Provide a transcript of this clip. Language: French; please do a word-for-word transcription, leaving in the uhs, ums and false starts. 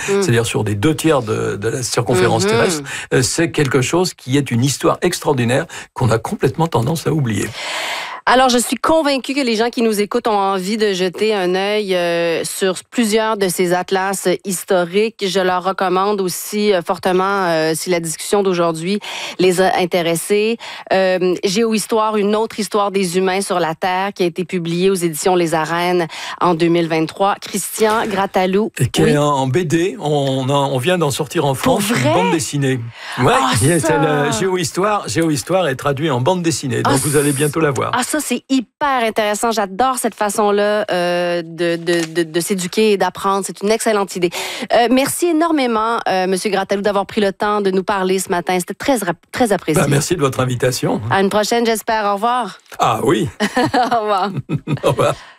mmh. c'est-à-dire sur des deux tiers de, de la circonférence mmh. terrestre, euh, c'est quelque chose qui est une histoire extraordinaire qu'on a complètement tendance à oublier. Alors, je suis convaincue que les gens qui nous écoutent ont envie de jeter un œil euh, sur plusieurs de ces atlas historiques. Je leur recommande aussi euh, fortement, euh, si la discussion d'aujourd'hui les a intéressés, euh, Géohistoire, une autre histoire des humains sur la Terre, qui a été publiée aux éditions Les Arènes en deux mille vingt-trois. Christian Grattalou. Et qui oui. est en B D. On, a, on vient d'en sortir en France, une bande dessinée. Ouais, oh, c'est le Géohistoire. Géohistoire est traduit en bande dessinée, donc oh, vous allez bientôt la voir. Ah, ça, c'est hyper intéressant. J'adore cette façon-là euh, de, de, de, de s'éduquer et d'apprendre. C'est une excellente idée. Euh, merci énormément, euh, M. Grattalou, d'avoir pris le temps de nous parler ce matin. C'était très, très apprécié. Ben, merci de votre invitation. À une prochaine, j'espère. Au revoir. Ah oui. Au revoir. Au revoir.